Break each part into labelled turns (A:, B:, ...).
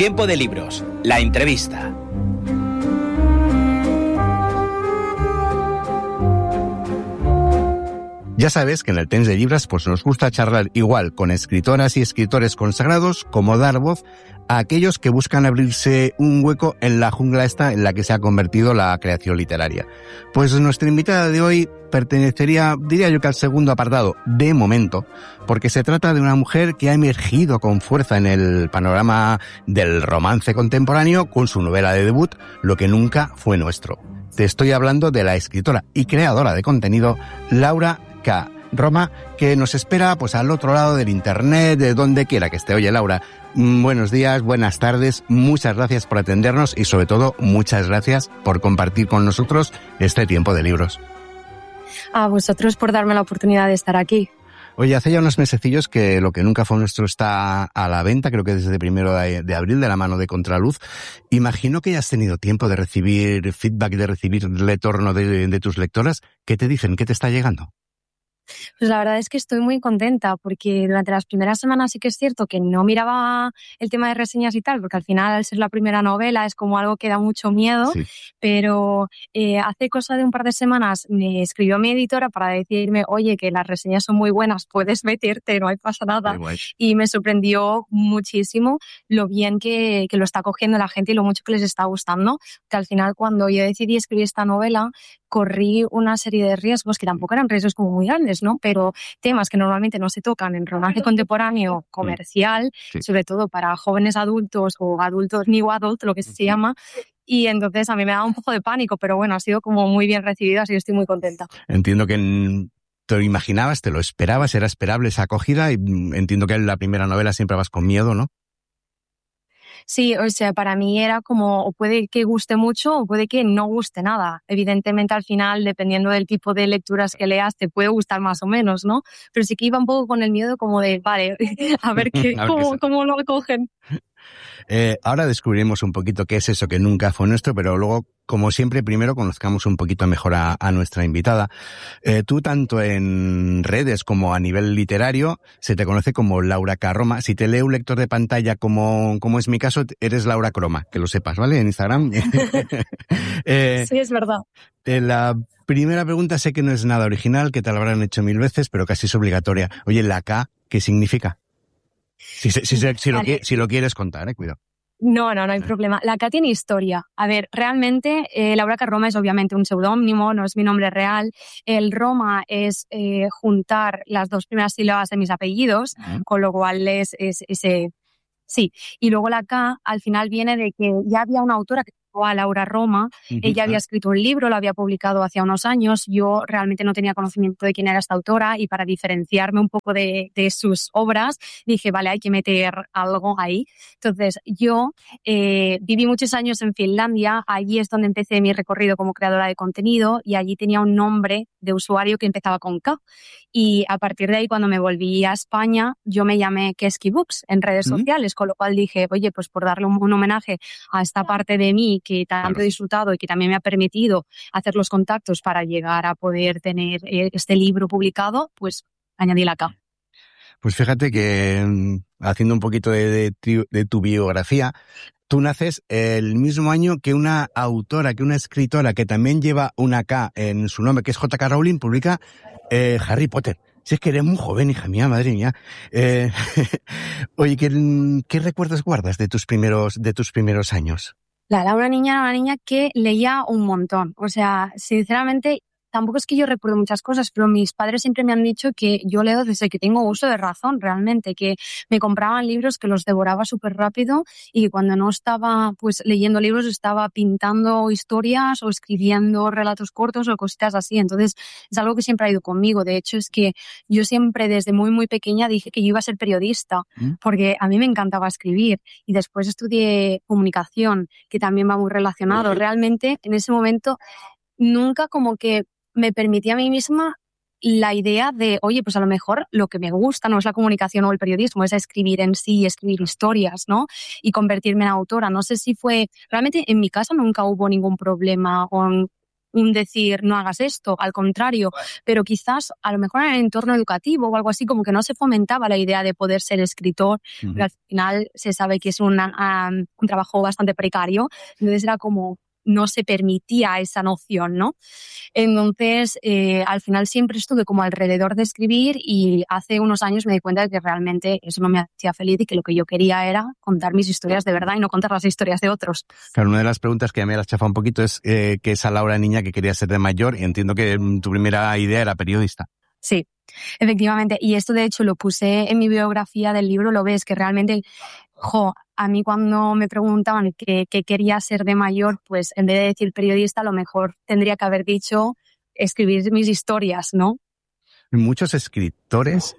A: Tiempo de Libros, la entrevista.
B: Ya sabes que en el Temps de Llibres pues nos gusta charlar igual con escritoras y escritores consagrados como dar voz a aquellos que buscan abrirse un hueco en la jungla esta en la que se ha convertido la creación literaria. Pues nuestra invitada de hoy pertenecería, diría yo, que al segundo apartado, de momento, porque se trata de una mujer que ha emergido con fuerza en el panorama del romance contemporáneo con su novela de debut, Lo que nunca fue nuestro. Te estoy hablando de la escritora y creadora de contenido Laura K. Roma, que nos espera pues al otro lado del internet, de donde quiera que esté. Oye, Laura, buenos días, buenas tardes, muchas gracias por atendernos y sobre todo muchas gracias por compartir con nosotros este tiempo de libros.
C: A vosotros por darme la oportunidad de estar aquí.
B: Oye, hace ya unos mesecillos que Lo que nunca fue nuestro está a la venta, creo que desde 1 de abril, de la mano de Contraluz. Imagino que ya has tenido tiempo de recibir feedback, de recibir retorno de tus lectoras. ¿Qué te dicen? ¿Qué te está llegando?
C: Pues la verdad es que estoy muy contenta porque durante las primeras semanas sí que es cierto que no miraba el tema de reseñas y tal, porque al final al ser la primera novela es como algo que da mucho miedo, sí. Pero hace cosa de un par de semanas me escribió mi editora para decirme, oye, que las reseñas son muy buenas, puedes meterte, no hay pasa nada. Y me sorprendió muchísimo lo bien que lo está cogiendo la gente y lo mucho que les está gustando, que al final cuando yo decidí escribir esta novela corrí una serie de riesgos que tampoco eran riesgos como muy grandes, ¿no? Pero temas que normalmente no se tocan en romance contemporáneo comercial, sí. Sobre todo para jóvenes adultos o adultos new adult, lo que se llama. Y entonces a mí me daba un poco de pánico, pero bueno, ha sido como muy bien recibido, así que estoy muy contenta.
B: Entiendo que te lo imaginabas, te lo esperabas, era esperable esa acogida y entiendo que en la primera novela siempre vas con miedo, ¿no?
C: Sí, o sea, para mí era como, o puede que guste mucho o puede que no guste nada. Evidentemente, al final, dependiendo del tipo de lecturas que leas, te puede gustar más o menos, ¿no? Pero sí que iba un poco con el miedo como de, vale, a ver cómo lo acogen.
B: Ahora descubriremos un poquito qué es eso que nunca fue nuestro, pero luego, como siempre, primero conozcamos un poquito mejor a nuestra invitada. Tú, tanto en redes como a nivel literario, se te conoce como Laura K. Roma. Si te lee un lector de pantalla, como es mi caso, eres Laura Croma, que lo sepas, ¿vale? En Instagram.
C: Sí, es verdad.
B: La primera pregunta sé que no es nada original, que te lo habrán hecho 1000 veces, pero casi es obligatoria. Oye, la K, ¿qué significa? Si lo quieres contar, cuidado.
C: No hay problema. La K tiene historia. A ver, realmente Laura K. Roma es obviamente un seudónimo, no es mi nombre real. El Roma es juntar las dos primeras sílabas de mis apellidos, con lo cual es ese... Sí, y luego la K al final viene de que ya había una autora que se llamaba Laura Roma, ella había escrito un libro, lo había publicado hace unos años, yo realmente no tenía conocimiento de quién era esta autora y para diferenciarme un poco de sus obras dije, vale, hay que meter algo ahí. Entonces yo viví muchos años en Finlandia, allí es donde empecé mi recorrido como creadora de contenido y allí tenía un nombre de usuario que empezaba con K. Y a partir de ahí, cuando me volví a España, yo me llamé Keski Books en redes sociales, con lo cual dije, oye, pues por darle un homenaje a esta parte de mí que tanto he disfrutado y que también me ha permitido hacer los contactos para llegar a poder tener este libro publicado, pues añadí la K.
B: Pues fíjate que haciendo un poquito de tu biografía, tú naces el mismo año que una autora, que una escritora que también lleva una K en su nombre, que es J.K. Rowling, publica Harry Potter. Si es que eres muy joven, hija mía, madre mía. Oye, ¿qué recuerdos guardas de tus primeros años?
C: La Laura niña era una niña que leía un montón. O sea, sinceramente, tampoco es que yo recuerdo muchas cosas, pero mis padres siempre me han dicho que yo leo desde que tengo uso de razón, realmente, que me compraban libros que los devoraba súper rápido y cuando no estaba pues leyendo libros estaba pintando historias o escribiendo relatos cortos o cositas así. Entonces es algo que siempre ha ido conmigo. De hecho, es que yo siempre desde muy, muy pequeña dije que yo iba a ser periodista porque a mí me encantaba escribir y después estudié comunicación, que también va muy relacionado. Realmente, en ese momento, nunca como que me permití a mí misma la idea de, oye, pues a lo mejor lo que me gusta no es la comunicación o el periodismo, es escribir en sí, escribir historias, ¿no? Y convertirme en autora. No sé si fue... Realmente en mi casa nunca hubo ningún problema con un decir no hagas esto, al contrario, pero quizás a lo mejor en el entorno educativo o algo así, como que no se fomentaba la idea de poder ser escritor, pero al final se sabe que es un trabajo bastante precario, entonces era como no se permitía esa noción, ¿no? Entonces, al final siempre estuve como alrededor de escribir y hace unos años me di cuenta de que realmente eso no me hacía feliz y que lo que yo quería era contar mis historias de verdad y no contar las historias de otros.
B: Claro, una de las preguntas que me las chafa un poquito es que esa Laura niña que quería ser de mayor, y entiendo que tu primera idea era periodista.
C: Sí, efectivamente. Y esto de hecho lo puse en mi biografía del libro, lo ves, que realmente, a mí cuando me preguntaban qué quería ser de mayor, pues en vez de decir periodista, a lo mejor tendría que haber dicho escribir mis historias, ¿no?
B: Muchos escritores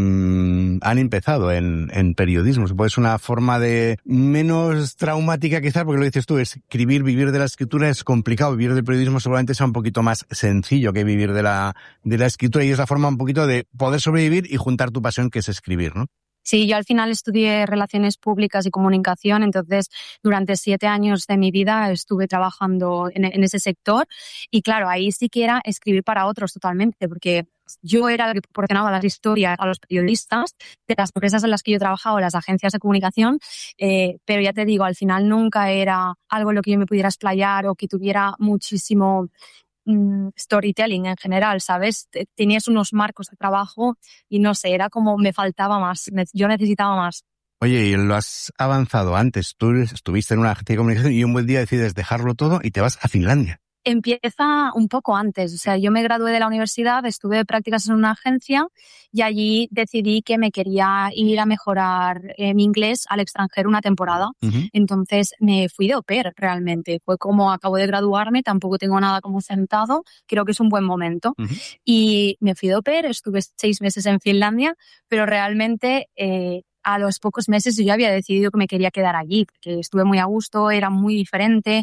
B: han empezado en periodismo. Es una forma de menos traumática quizás, porque lo dices tú, escribir, vivir de la escritura es complicado. Vivir del periodismo seguramente sea un poquito más sencillo que vivir de la escritura, y es la forma un poquito de poder sobrevivir y juntar tu pasión, que es escribir, ¿no?
C: Sí, yo al final estudié Relaciones Públicas y Comunicación, entonces durante 7 años de mi vida estuve trabajando en ese sector y claro, ahí sí que era escribir para otros totalmente, porque yo era la que proporcionaba las historias a los periodistas de las empresas en las que yo trabajaba, las agencias de comunicación, pero ya te digo, al final nunca era algo en lo que yo me pudiera explayar o que tuviera muchísimo storytelling en general, ¿sabes? Tenías unos marcos de trabajo y no sé, era como me faltaba más, yo necesitaba más.
B: Oye, y lo has avanzado antes. Tú estuviste en una agencia de comunicación y un buen día decides dejarlo todo y te vas a Finlandia.
C: Empieza un poco antes, o sea, yo me gradué de la universidad, estuve de prácticas en una agencia y allí decidí que me quería ir a mejorar mi inglés al extranjero una temporada. Entonces me fui de au pair realmente, fue como acabo de graduarme, tampoco tengo nada como sentado, creo que es un buen momento. Y me fui de au pair, estuve 6 meses en Finlandia, pero realmente a los pocos meses yo ya había decidido que me quería quedar allí, porque estuve muy a gusto, era muy diferente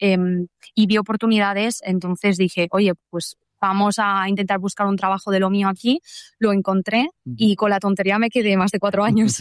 C: y vi oportunidades, entonces dije, oye, pues vamos a intentar buscar un trabajo de lo mío aquí, lo encontré y con la tontería me quedé más de 4 años.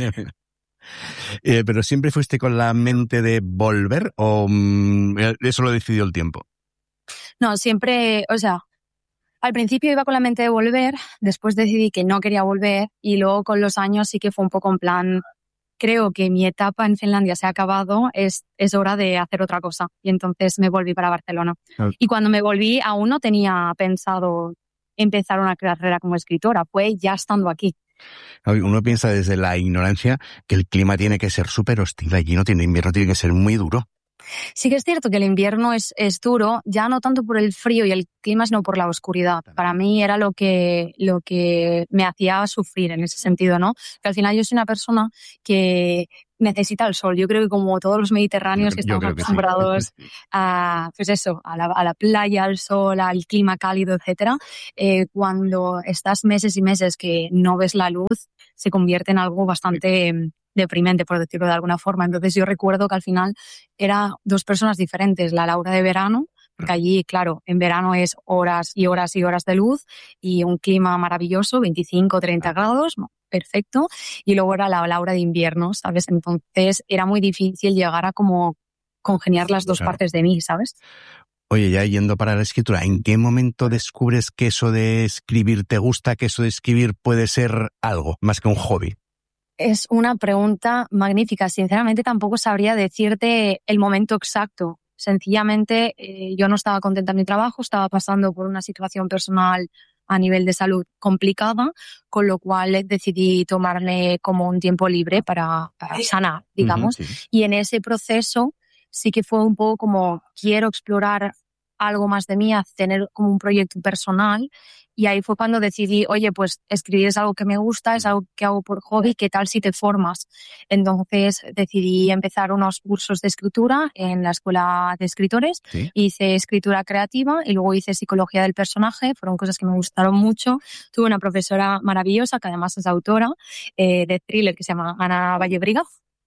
B: ¿Pero siempre fuiste con la mente de volver o eso lo decidió el tiempo?
C: No, siempre, o sea, al principio iba con la mente de volver, después decidí que no quería volver y luego con los años sí que fue un poco en plan, creo que mi etapa en Finlandia se ha acabado, es hora de hacer otra cosa. Y entonces me volví para Barcelona. Y cuando me volví aún no tenía pensado empezar una carrera como escritora, fue ya estando aquí.
B: Uno piensa desde la ignorancia que el clima tiene que ser súper hostil allí, no tiene invierno, tiene que ser muy duro.
C: Sí que es cierto que el invierno es duro, ya no tanto por el frío y el clima, sino por la oscuridad. Para mí era lo que me hacía sufrir en ese sentido, ¿no? Que al final yo soy una persona que necesita el sol. Yo creo que como todos los mediterráneos que estamos acostumbrados a, pues eso, a la playa, al sol, al clima cálido, etcétera, cuando estás meses y meses que no ves la luz, se convierte en algo bastante deprimente, por decirlo de alguna forma. Entonces yo recuerdo que al final eran 2 personas diferentes, la Laura de verano, porque allí, claro, en verano es horas y horas y horas de luz y un clima maravilloso, 25, 30 grados, perfecto, y luego era la Laura de invierno, ¿sabes? Entonces era muy difícil llegar a como congeniar las 2 partes de mí, ¿sabes?
B: Oye, ya yendo para la escritura, ¿en qué momento descubres que eso de escribir te gusta, que eso de escribir puede ser algo más que un hobby?
C: Es una pregunta magnífica. Sinceramente tampoco sabría decirte el momento exacto. Sencillamente yo no estaba contenta en mi trabajo, estaba pasando por una situación personal a nivel de salud complicada, con lo cual decidí tomarle como un tiempo libre para sanar, digamos. Sí. Y en ese proceso sí que fue un poco como quiero explorar algo más de mí, a tener como un proyecto personal. Y ahí fue cuando decidí, oye, pues escribir es algo que me gusta, es algo que hago por hobby, ¿qué tal si te formas? Entonces decidí empezar unos cursos de escritura en la Escuela de Escritores. ¿Sí? Hice escritura creativa y luego hice psicología del personaje, fueron cosas que me gustaron mucho. Tuve una profesora maravillosa, que además es autora de thriller, que se llama Ana Vallebriga.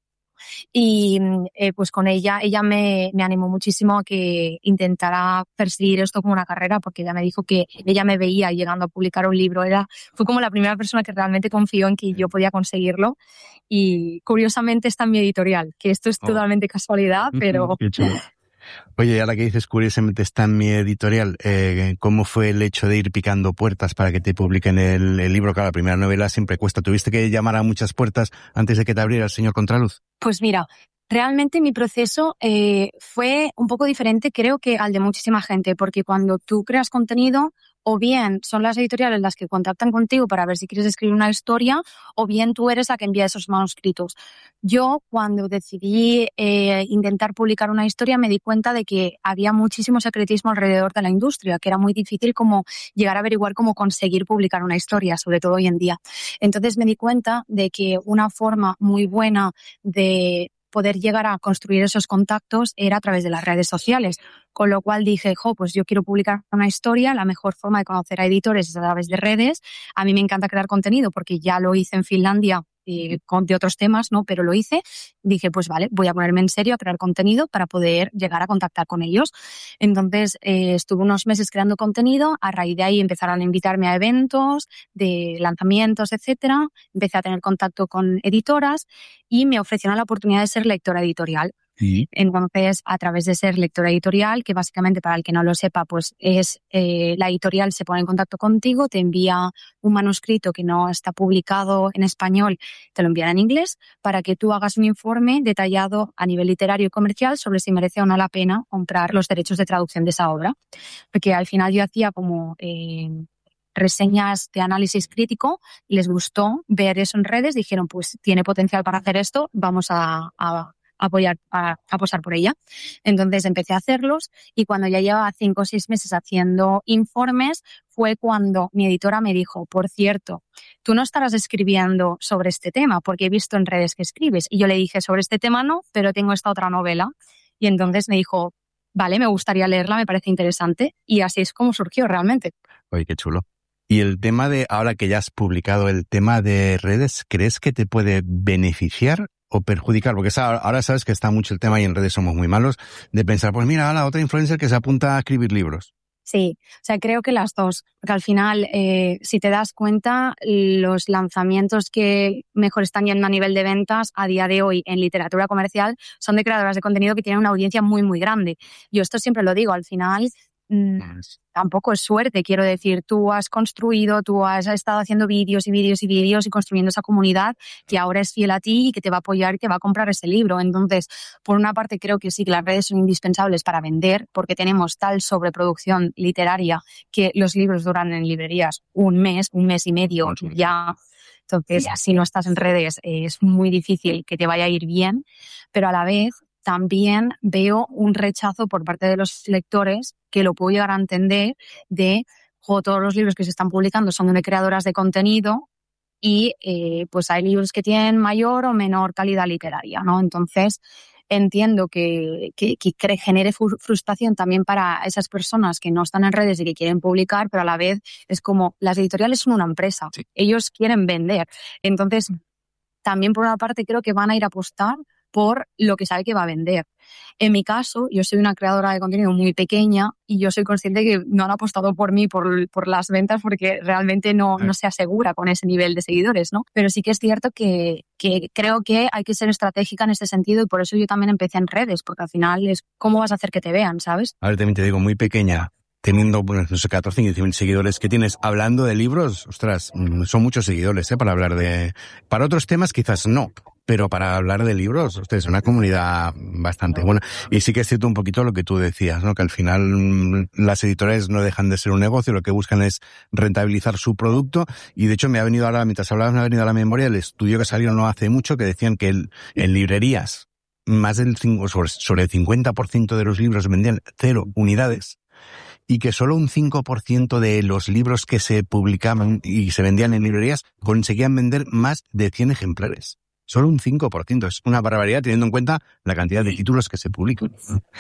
C: Y pues con ella me animó muchísimo a que intentara perseguir esto como una carrera, porque ella me dijo que ella me veía llegando a publicar un libro. Fue como la primera persona que realmente confió en que yo podía conseguirlo, y curiosamente está en mi editorial, que esto es totalmente casualidad, pero...
B: Oye, ahora que dices, curiosamente está en mi editorial, ¿cómo fue el hecho de ir picando puertas para que te publiquen el libro? Claro, la primera novela siempre cuesta. ¿Tuviste que llamar a muchas puertas antes de que te abriera el señor Contraluz?
C: Pues mira, realmente mi proceso fue un poco diferente, creo que al de muchísima gente, porque cuando tú creas contenido, o bien son las editoriales las que contactan contigo para ver si quieres escribir una historia, o bien tú eres la que envía esos manuscritos. Yo, cuando decidí intentar publicar una historia, me di cuenta de que había muchísimo secretismo alrededor de la industria, que era muy difícil como llegar a averiguar cómo conseguir publicar una historia, sobre todo hoy en día. Entonces me di cuenta de que una forma muy buena de poder llegar a construir esos contactos era a través de las redes sociales. Con lo cual dije, pues yo quiero publicar una historia, la mejor forma de conocer a editores es a través de redes. A mí me encanta crear contenido porque ya lo hice en Finlandia de otros temas, ¿no? Pero lo hice. Dije, pues vale, voy a ponerme en serio a crear contenido para poder llegar a contactar con ellos. Entonces, estuve unos meses creando contenido. A raíz de ahí empezaron a invitarme a eventos de lanzamientos, etcétera. Empecé a tener contacto con editoras y me ofrecieron la oportunidad de ser lectora editorial.
B: Sí.
C: Entonces, a través de ser lectora editorial, que básicamente para el que no lo sepa, pues es la editorial se pone en contacto contigo, te envía un manuscrito que no está publicado en español, te lo envían en inglés, para que tú hagas un informe detallado a nivel literario y comercial sobre si merece o no la pena comprar los derechos de traducción de esa obra. Porque al final yo hacía como reseñas de análisis crítico, les gustó ver eso en redes, dijeron, pues tiene potencial para hacer esto, vamos a apostar por ella. Entonces empecé a hacerlos y cuando ya llevaba 5 o 6 meses haciendo informes fue cuando mi editora me dijo, por cierto, tú no estarás escribiendo sobre este tema porque he visto en redes que escribes. Y yo le dije, sobre este tema no, pero tengo esta otra novela. Y entonces me dijo, vale, me gustaría leerla, me parece interesante. Y así es como surgió realmente.
B: Oye, qué chulo. Y el tema de, ahora que ya has publicado el tema de redes, ¿crees que te puede beneficiar o perjudicar? Porque ahora sabes que está mucho el tema y en redes somos muy malos de pensar, pues mira, la otra influencer que se apunta a escribir libros.
C: Sí, o sea, creo que las dos, porque al final, si te das cuenta, los lanzamientos que mejor están yendo a nivel de ventas a día de hoy en literatura comercial son de creadoras de contenido que tienen una audiencia muy, muy grande. Yo esto siempre lo digo, al final tampoco es suerte, quiero decir, tú has estado haciendo vídeos y construyendo esa comunidad que ahora es fiel a ti y que te va a apoyar y te va a comprar ese libro. Entonces, por una parte creo que sí, que las redes son indispensables para vender porque tenemos tal sobreproducción literaria que los libros duran en librerías un mes y medio ya. Entonces, si no estás en redes es muy difícil que te vaya a ir bien, pero a la vez también veo un rechazo por parte de los lectores, que lo puedo llegar a entender, de todos los libros que se están publicando son de creadoras de contenido y pues hay libros que tienen mayor o menor calidad literaria, ¿no? Entonces entiendo que genere frustración también para esas personas que no están en redes y que quieren publicar, pero a la vez es como las editoriales son una empresa, sí. Ellos quieren vender. Entonces también por una parte creo que van a ir a apostar por lo que sabe que va a vender. En mi caso, yo soy una creadora de contenido muy pequeña y yo soy consciente que no han apostado por mí por las ventas porque realmente no se asegura con ese nivel de seguidores, ¿no? Pero sí que es cierto que creo que hay que ser estratégica en este sentido y por eso yo también empecé en redes, porque al final es cómo vas a hacer que te vean, ¿sabes?
B: A ver, también te digo, muy pequeña, teniendo, bueno, no sé, 14, 15.000 seguidores que tienes hablando de libros, ostras, son muchos seguidores, para hablar de... Para otros temas quizás no, pero para hablar de libros, ustedes es una comunidad bastante buena. Y sí que es cierto un poquito lo que tú decías, ¿no? Que al final las editoriales no dejan de ser un negocio, lo que buscan es rentabilizar su producto. Y de hecho me ha venido ahora, mientras hablabas, me ha venido a la memoria el estudio que salió no hace mucho que decían que en librerías más del sobre el 50% de los libros vendían 0 unidades. Y que solo un 5% de los libros que se publicaban y se vendían en librerías conseguían vender más de 100 ejemplares. Solo un 5%. Es una barbaridad teniendo en cuenta la cantidad de títulos que se publican.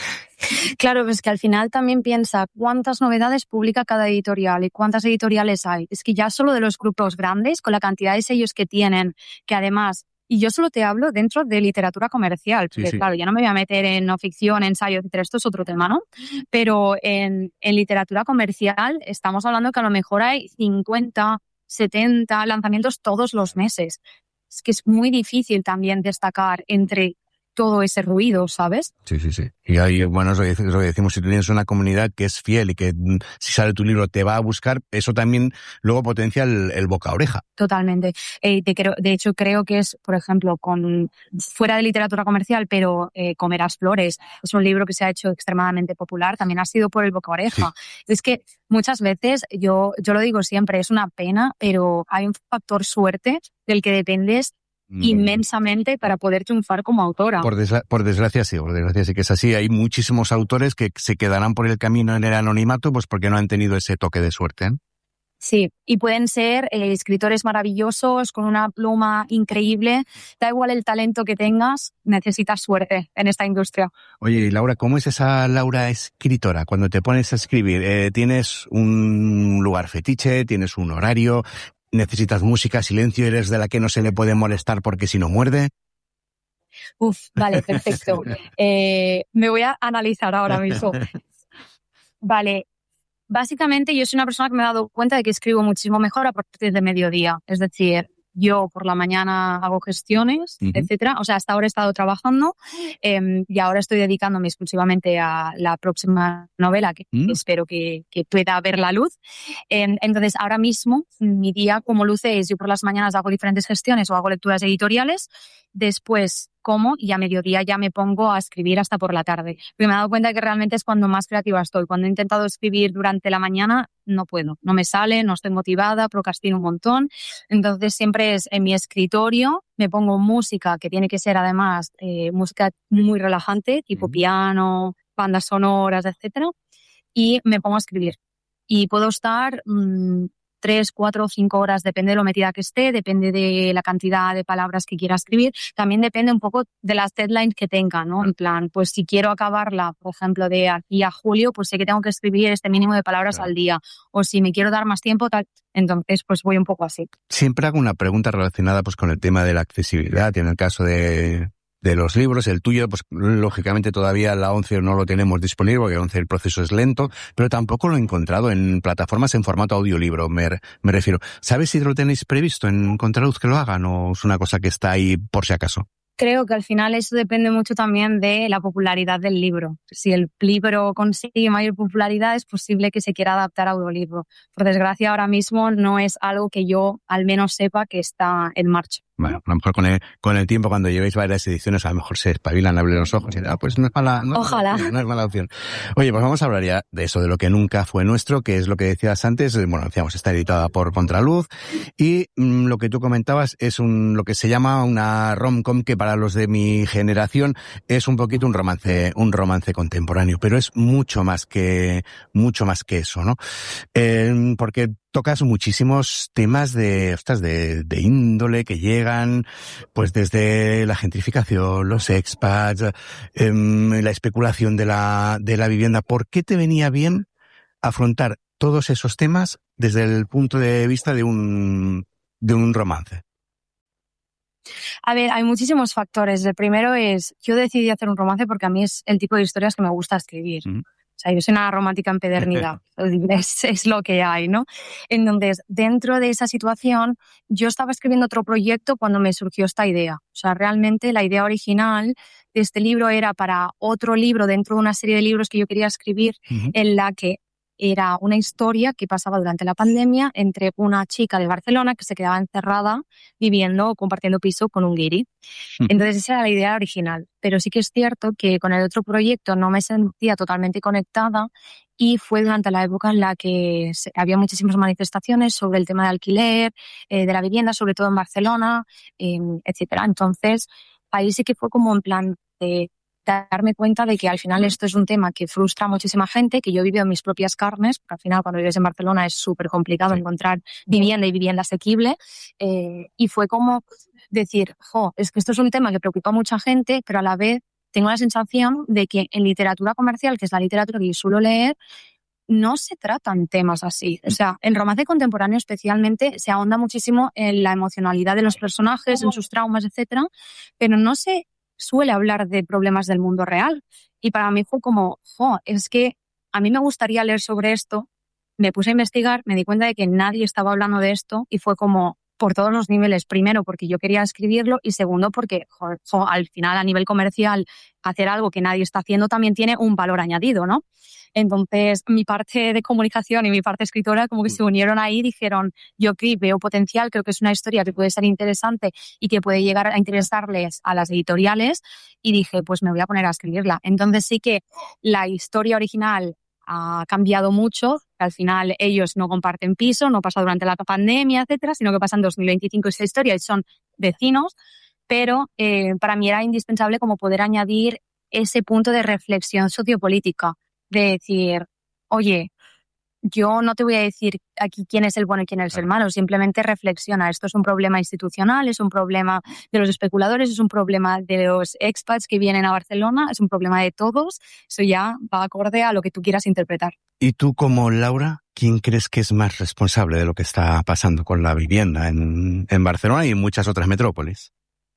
C: Claro, pues que al final también piensa cuántas novedades publica cada editorial y cuántas editoriales hay. Es que ya solo de los grupos grandes, con la cantidad de sellos que tienen, que además... Y yo solo te hablo dentro de literatura comercial, porque claro, ya no me voy a meter en no ficción, ensayo, etcétera, esto es otro tema, ¿no? Pero en literatura comercial estamos hablando que a lo mejor hay 50, 70 lanzamientos todos los meses. Es que es muy difícil también destacar entre todo ese ruido, ¿sabes?
B: Sí. Y ahí, bueno, es lo que decimos, si tú tienes una comunidad que es fiel y que si sale tu libro te va a buscar, eso también luego potencia el boca a oreja.
C: Totalmente. De hecho, creo que es, por ejemplo, fuera de literatura comercial, pero Comerás flores, es un libro que se ha hecho extremadamente popular, también ha sido por el boca a oreja. Sí. Es que muchas veces, yo lo digo siempre, es una pena, pero hay un factor suerte del que dependes inmensamente para poder triunfar como autora.
B: Por desgracia sí que es así. Hay muchísimos autores que se quedarán por el camino en el anonimato pues porque no han tenido ese toque de suerte, ¿eh?
C: Sí, y pueden ser escritores maravillosos, con una pluma increíble. Da igual el talento que tengas, necesitas suerte en esta industria.
B: Oye, y Laura, ¿cómo es esa Laura escritora? Cuando te pones a escribir, ¿tienes un lugar fetiche? ¿Tienes un horario? ¿Necesitas música, silencio? ¿Eres de la que no se le puede molestar porque si no muerde?
C: Vale, perfecto. Me voy a analizar ahora mismo. Vale. Básicamente, yo soy una persona que me he dado cuenta de que escribo muchísimo mejor a partir de mediodía. Es decir, yo por la mañana hago gestiones, etcétera. O sea, hasta ahora he estado trabajando y ahora estoy dedicándome exclusivamente a la próxima novela que espero que pueda ver la luz. Entonces, ahora mismo, mi día como luce es, yo por las mañanas hago diferentes gestiones o hago lecturas editoriales, después como y a mediodía ya me pongo a escribir hasta por la tarde. Pero me he dado cuenta que realmente es cuando más creativa estoy. Cuando he intentado escribir durante la mañana, no puedo, no me sale, no estoy motivada, procrastino un montón. Entonces siempre es en mi escritorio, me pongo música que tiene que ser además música muy relajante, tipo piano, bandas sonoras, etcétera, y me pongo a escribir. Y puedo estar 3, 4 o 5 horas, depende de lo metida que esté, depende de la cantidad de palabras que quiera escribir, también depende un poco de las deadlines que tenga, ¿no? En plan, pues si quiero acabarla, por ejemplo, de aquí a julio, pues sé que tengo que escribir este mínimo de palabras al día, o si me quiero dar más tiempo, tal, entonces pues voy un poco así.
B: Siempre hago una pregunta relacionada pues con el tema de la accesibilidad, y en el caso de los libros, el tuyo, pues lógicamente todavía la 11 no lo tenemos disponible, porque 11 el proceso es lento, pero tampoco lo he encontrado en plataformas en formato audiolibro, me refiero. ¿Sabes si lo tenéis previsto en Contraluz que lo hagan o es una cosa que está ahí por si acaso?
C: Creo que al final eso depende mucho también de la popularidad del libro. Si el libro consigue mayor popularidad, es posible que se quiera adaptar a audiolibro. Por desgracia, ahora mismo no es algo que yo al menos sepa que está en marcha.
B: Bueno, a lo mejor con el tiempo, cuando llevéis varias ediciones, a lo mejor se espabilan, abren los ojos y pues no es mala,
C: Ojalá.
B: No es mala opción. Oye, pues vamos a hablar ya de eso, de lo que nunca fue nuestro, que es lo que decías antes. Bueno, decíamos, está editada por Contraluz y lo que tú comentabas es lo que se llama una rom-com, que para los de mi generación es un poquito un romance contemporáneo, pero es mucho más que eso, ¿no? Porque tocas muchísimos temas de índole que llegan, pues desde la gentrificación, los expats, la especulación de la vivienda. ¿Por qué te venía bien afrontar todos esos temas desde el punto de vista de un romance?
C: A ver, hay muchísimos factores. El primero es, yo decidí hacer un romance porque a mí es el tipo de historias que me gusta escribir. O sea, yo soy una romántica empedernida, es lo que hay, ¿no? Entonces, dentro de esa situación, yo estaba escribiendo otro proyecto cuando me surgió esta idea. O sea, realmente la idea original de este libro era para otro libro dentro de una serie de libros que yo quería escribir, en la que era una historia que pasaba durante la pandemia entre una chica de Barcelona que se quedaba encerrada viviendo o compartiendo piso con un guiri. Entonces esa era la idea original. Pero sí que es cierto que con el otro proyecto no me sentía totalmente conectada y fue durante la época en la que había muchísimas manifestaciones sobre el tema de alquiler, de la vivienda, sobre todo en Barcelona, etcétera. Entonces ahí sí que fue como en plan de darme cuenta de que al final esto es un tema que frustra a muchísima gente, que yo he vivido en mis propias carnes, porque al final cuando vives en Barcelona es súper complicado encontrar vivienda y vivienda asequible, y fue como decir, es que esto es un tema que preocupa a mucha gente, pero a la vez tengo la sensación de que en literatura comercial, que es la literatura que yo suelo leer, no se tratan temas así. O sea, en romance contemporáneo especialmente se ahonda muchísimo en la emocionalidad de los personajes, en sus traumas, etcétera, pero no se suele hablar de problemas del mundo real. Y para mí fue como, es que a mí me gustaría leer sobre esto. Me puse a investigar, me di cuenta de que nadie estaba hablando de esto y fue como, por todos los niveles. Primero, porque yo quería escribirlo y segundo, porque al final a nivel comercial hacer algo que nadie está haciendo también tiene un valor añadido, ¿no? Entonces, mi parte de comunicación y mi parte escritora como que se unieron ahí y dijeron, yo aquí veo potencial, creo que es una historia que puede ser interesante y que puede llegar a interesarles a las editoriales, y dije, pues me voy a poner a escribirla. Entonces sí que la historia original ha cambiado mucho. Al final ellos no comparten piso, no pasa durante la pandemia, etcétera, sino que pasa en 2025 esta historia y son vecinos, pero para mí era indispensable como poder añadir ese punto de reflexión sociopolítica, de decir, oye, yo no te voy a decir aquí quién es el bueno y quién es el malo, simplemente reflexiona. Esto es un problema institucional, es un problema de los especuladores, es un problema de los expats que vienen a Barcelona, es un problema de todos. Eso ya va acorde a lo que tú quieras interpretar.
B: Y tú, como Laura, ¿quién crees que es más responsable de lo que está pasando con la vivienda en Barcelona y en muchas otras metrópolis?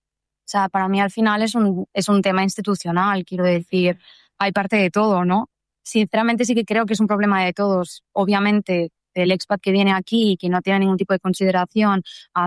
C: O sea, para mí al final es un tema institucional, quiero decir, hay parte de todo, ¿no? Sinceramente sí que creo que es un problema de todos. Obviamente, el expat que viene aquí y que no tiene ningún tipo de consideración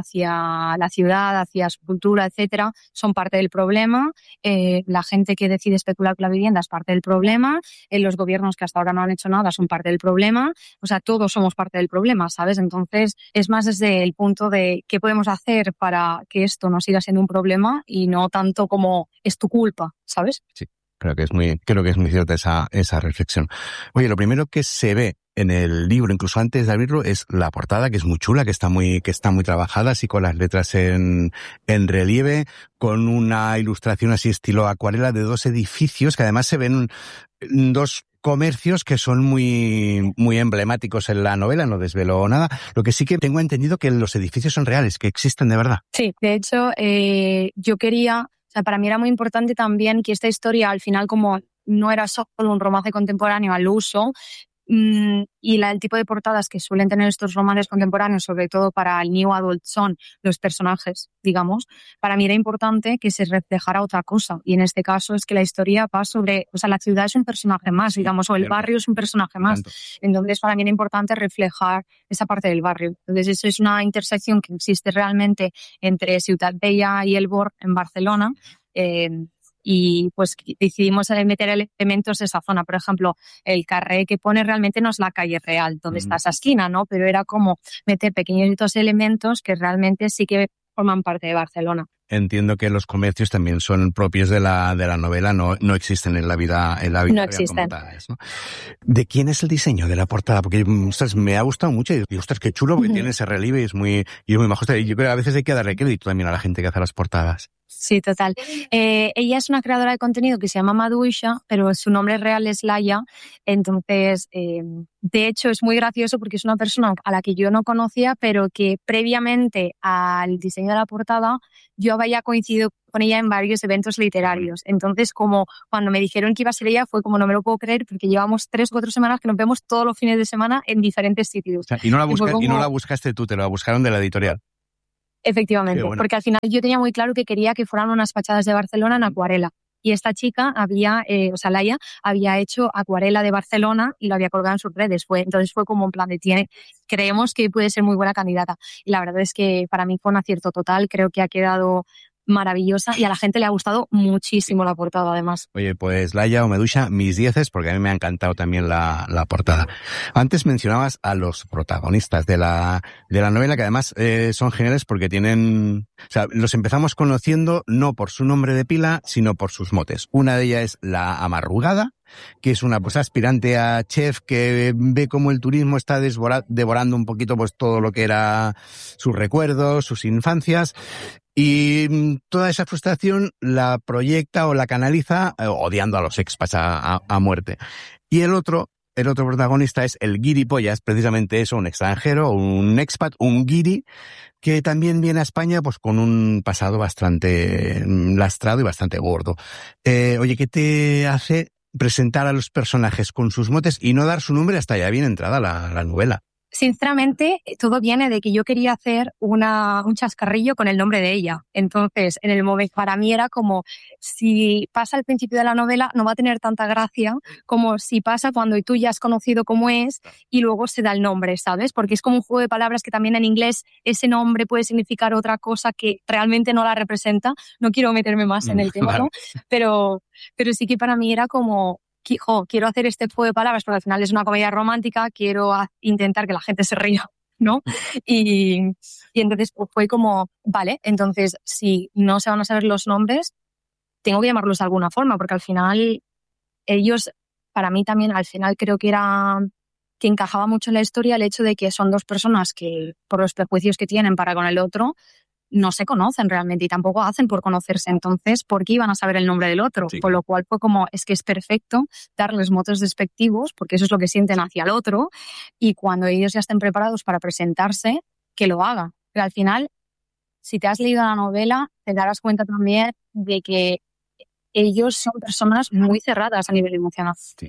C: hacia la ciudad, hacia su cultura, etcétera, son parte del problema. La gente que decide especular con la vivienda es parte del problema. Los gobiernos que hasta ahora no han hecho nada son parte del problema. O sea, todos somos parte del problema, ¿sabes? Entonces, es más desde el punto de qué podemos hacer para que esto no siga siendo un problema y no tanto como es tu culpa, ¿sabes?
B: Sí. Creo que es muy cierta esa reflexión. Oye, lo primero que se ve en el libro, incluso antes de abrirlo, es la portada, que es muy chula, que está muy trabajada, así con las letras en relieve, con una ilustración así estilo acuarela de dos edificios, que además se ven dos comercios que son muy emblemáticos en la novela, no desvelo nada. Lo que sí que tengo entendido que los edificios son reales, que existen de verdad.
C: Sí, de hecho, yo quería... O sea, para mí era muy importante también que esta historia, al final, como no era solo un romance contemporáneo al uso, y el tipo de portadas que suelen tener estos romances contemporáneos, sobre todo para el New Adult, son los personajes, digamos, para mí era importante que se reflejara otra cosa. Y en este caso es que la historia va sobre... O sea, la ciudad es un personaje más, digamos, o el barrio es un personaje más. Entonces, para mí era importante reflejar esa parte del barrio. Entonces, eso es una intersección que existe realmente entre Ciutat Vella y El Born en Barcelona. Y pues decidimos meter elementos de esa zona. Por ejemplo, el carré que pone realmente no es la calle real donde está esa esquina, ¿no? Pero era como meter pequeñitos elementos que realmente sí que forman parte de Barcelona.
B: Entiendo que los comercios también son propios de la novela, no existen en la vida
C: no existen.
B: como tales, ¿no? ¿De quién es el diseño de la portada? Porque, ostras, me ha gustado mucho y digo, ostras, qué chulo, porque tiene ese relieve y es muy majo. Y yo creo que a veces hay que darle crédito también a la gente que hace las portadas.
C: Sí, total. Ella es una creadora de contenido que se llama Maduisha, pero su nombre real es Laia. Entonces, de hecho, es muy gracioso porque es una persona a la que yo no conocía, pero que previamente al diseño de la portada yo había coincidido con ella en varios eventos literarios. Entonces, como cuando me dijeron que iba a ser ella, fue como no me lo puedo creer, porque llevamos 3 o 4 semanas que nos vemos todos los fines de semana en diferentes sitios.
B: O sea, y no la buscaste tú, te la buscaron de la editorial.
C: Efectivamente, bueno. Porque al final yo tenía muy claro que quería que fueran unas fachadas de Barcelona en acuarela. Y esta chica Laia, había hecho acuarela de Barcelona y lo había colgado en sus redes. Entonces fue como un plan de creemos que puede ser muy buena candidata. Y la verdad es que para mí fue un acierto total. Creo que ha quedado maravillosa y a la gente le ha gustado muchísimo la portada, además.
B: Oye, pues Laia o Maduisha, mis 10, porque a mí me ha encantado también la portada. Antes mencionabas a los protagonistas de la novela, que además son geniales porque tienen... O sea, los empezamos conociendo no por su nombre de pila, sino por sus motes. Una de ellas es la Amarrugada, que es una pues aspirante a chef que ve cómo el turismo está devorando un poquito pues todo lo que era sus recuerdos, sus infancias. Y toda esa frustración la proyecta o la canaliza odiando a los expats a muerte. Y el otro protagonista es el guiripollas, precisamente eso, un extranjero, un expat, un guiri, que también viene a España pues con un pasado bastante lastrado y bastante gordo. Oye, ¿qué te hace presentar a los personajes con sus motes y no dar su nombre hasta ya bien entrada la novela?
C: Sinceramente, todo viene de que yo quería hacer un chascarrillo con el nombre de ella. Entonces, en el momento, para mí era como, si pasa al principio de la novela, no va a tener tanta gracia como si pasa cuando tú ya has conocido cómo es y luego se da el nombre, ¿sabes? Porque es como un juego de palabras que también en inglés ese nombre puede significar otra cosa que realmente no la representa. No quiero meterme más en el tema,
B: Vale.
C: ¿no? Pero sí que para mí era como... quiero hacer este juego de palabras porque al final es una comedia romántica, quiero intentar que la gente se ría, ¿no? Y entonces pues, fue como, vale, entonces si no se van a saber los nombres, tengo que llamarlos de alguna forma, porque al final ellos, para mí también, al final creo que que encajaba mucho en la historia el hecho de que son dos personas que, por los prejuicios que tienen para con el otro, no se conocen realmente y tampoco hacen por conocerse. Entonces, ¿por qué iban a saber el nombre del otro?
B: Sí.
C: Con lo cual fue como, es que es perfecto darles motes despectivos porque eso es lo que sienten hacia el otro y cuando ellos ya estén preparados para presentarse, que lo hagan. Pero al final, si te has leído la novela, te darás cuenta también de que ellos son personas muy cerradas a nivel emocional.
B: Sí.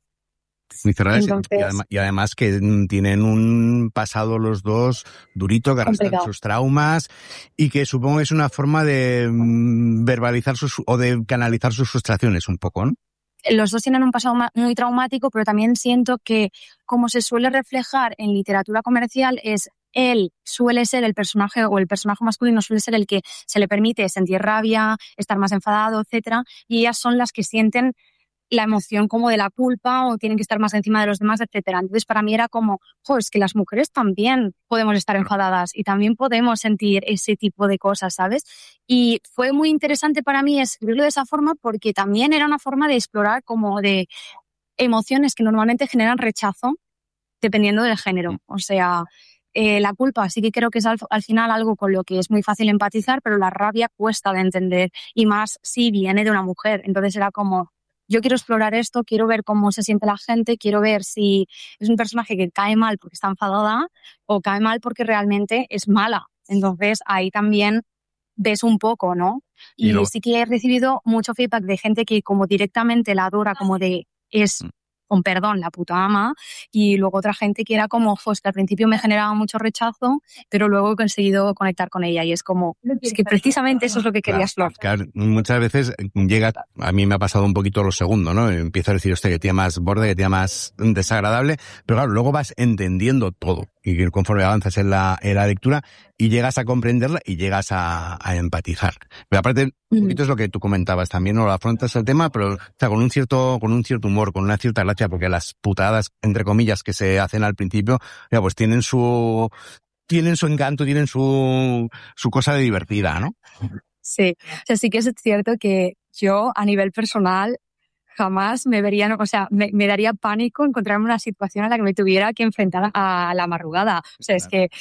B: Muy cerradas
C: Entonces,
B: y además que tienen un pasado los dos durito, que arrastran
C: complicado.
B: sus traumas y que supongo que es una forma de verbalizar o de canalizar sus frustraciones un poco, ¿no?
C: Los dos tienen un pasado muy traumático, pero también siento que, como se suele reflejar en literatura comercial, él suele ser el personaje, o el personaje masculino suele ser el que se le permite sentir rabia, estar más enfadado, etcétera, y ellas son las que sienten la emoción como de la culpa o tienen que estar más encima de los demás, etcétera. Entonces, para mí era como, es que las mujeres también podemos estar enfadadas y también podemos sentir ese tipo de cosas, ¿sabes? Y fue muy interesante para mí escribirlo de esa forma porque también era una forma de explorar como de emociones que normalmente generan rechazo dependiendo del género. O sea, la culpa sí que creo que es al final algo con lo que es muy fácil empatizar, pero la rabia cuesta de entender y más si viene de una mujer. Entonces era como, yo quiero explorar esto, quiero ver cómo se siente la gente, quiero ver si es un personaje que cae mal porque está enfadada o cae mal porque realmente es mala. Entonces ahí también ves un poco, ¿no? Y sí que he recibido mucho feedback de gente que como directamente la adora, como de es, con perdón, la puta ama, y luego otra gente que era como, que al principio me generaba mucho rechazo, pero luego he conseguido conectar con ella y es como, es que precisamente eso es lo que querías, Flor.
B: Claro, muchas veces llega, a mí me ha pasado un poquito lo segundo, ¿no? Empiezo a decir, hostia, que tía más borde, que tía más desagradable, pero claro, luego vas entendiendo todo y conforme avanzas en la lectura y llegas a comprenderla y llegas a empatizar. Pero aparte, un poquito es lo que tú comentabas también, no lo afrontas el tema, pero o sea, con un cierto humor, con una cierta gracia, porque las putadas, entre comillas, que se hacen al principio, ya, pues tienen su encanto, tienen su cosa de divertida, ¿no?
C: Sí, o sea, sí que es cierto que yo a nivel personal jamás me vería, o sea, me daría pánico encontrarme en una situación en la que me tuviera que enfrentar a la madrugada. O sea, es que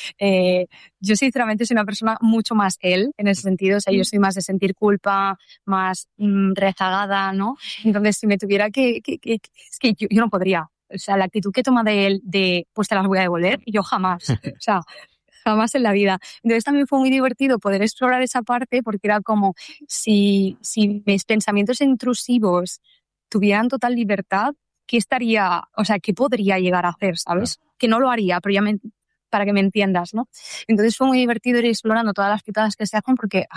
C: yo sinceramente soy una persona mucho más él en ese sentido. O sea, yo soy más de sentir culpa, más rezagada, ¿no? Entonces, si me tuviera es que yo no podría. O sea, la actitud que toma de él pues te las voy a devolver, yo jamás. O sea, jamás en la vida. Entonces también fue muy divertido poder explorar esa parte porque era como si mis pensamientos intrusivos tuvieran total libertad, ¿qué podría llegar a hacer, ¿sabes? Que no lo haría, pero para que me entiendas, ¿no? Entonces fue muy divertido ir explorando todas las putadas que se hacen porque